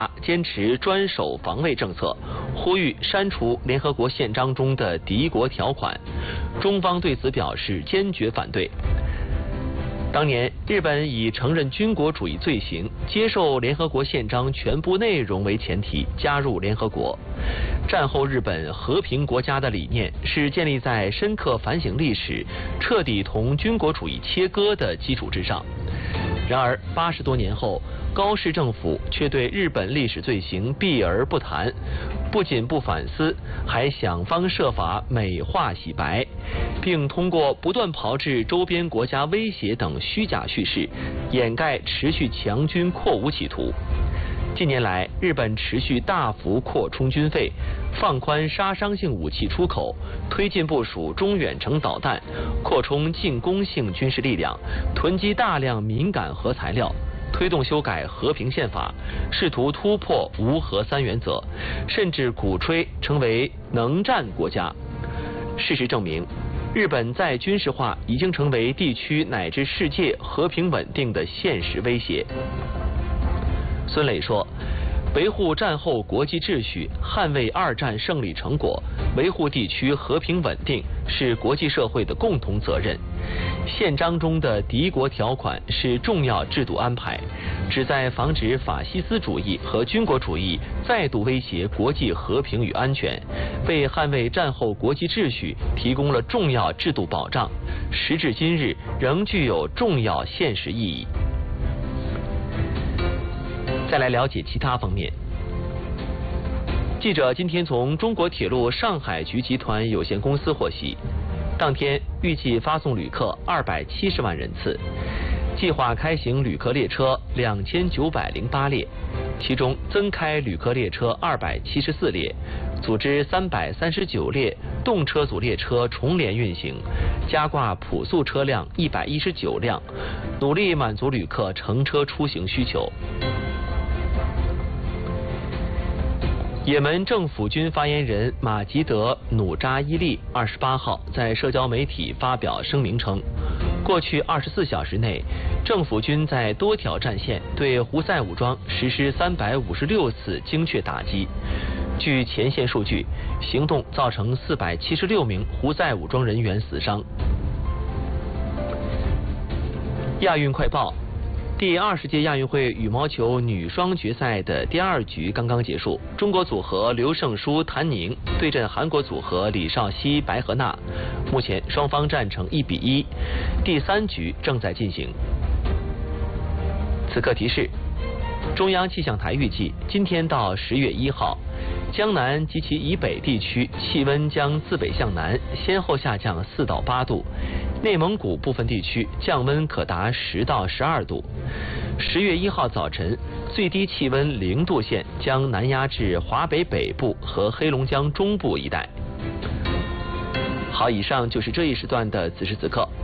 坚持专守防卫政策，呼吁删除联合国宪章中的敌国条款。中方对此表示坚决反对。当年，日本以承认军国主义罪行、接受联合国宪章全部内容为前提加入联合国。战后日本和平国家的理念是建立在深刻反省历史、彻底同军国主义切割的基础之上。然而，80多年后，高市政府却对日本历史罪行避而不谈，不仅不反思，还想方设法美化洗白，并通过不断炮制周边国家威胁等虚假叙事，掩盖持续强军扩武企图。近年来，日本持续大幅扩充军费，放宽杀伤性武器出口，推进部署中远程导弹，扩充进攻性军事力量，囤积大量敏感核材料，推动修改和平宪法，试图突破无核三原则，甚至鼓吹成为能战国家。事实证明，日本在军事化已经成为地区乃至世界和平稳定的现实威胁。孙磊说，维护战后国际秩序，捍卫二战胜利成果，维护地区和平稳定是国际社会的共同责任。宪章中的敌国条款是重要制度安排，旨在防止法西斯主义和军国主义再度威胁国际和平与安全，为捍卫战后国际秩序提供了重要制度保障，时至今日仍具有重要现实意义。再来了解其他方面。记者今天从中国铁路上海局集团有限公司获悉，当天预计发送旅客270万人次，计划开行旅客列车2908列，其中增开旅客列车274列，组织339列动车组列车重联运行，加挂普速车辆119辆，努力满足旅客乘车出行需求。也门政府军发言人马吉德·努扎伊利28号在社交媒体发表声明称，过去24小时内，政府军在多条战线对胡塞武装实施356次精确打击。据前线数据，行动造成476名胡塞武装人员死伤。亚运快报。第20届亚运会羽毛球女双决赛的第2局刚刚结束，中国组合刘胜书、谭宁对阵韩国组合李绍熙、白河娜，目前双方战成1-1，第3局正在进行。此刻提示：中央气象台预计，今天到10月1号，江南及其以北地区气温将自北向南先后下降4到8度，内蒙古部分地区降温可达10到12度。10月1号早晨，最低气温0度线将南压至华北北部和黑龙江中部一带。好，以上就是这一时段的此时此刻。